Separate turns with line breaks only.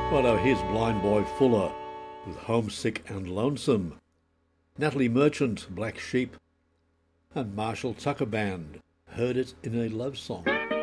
Righto, here's Blind Boy Fuller with Homesick and Lonesome. Natalie Merchant, Black Sheep. And Marshall Tucker Band, Heard It in a Love Song.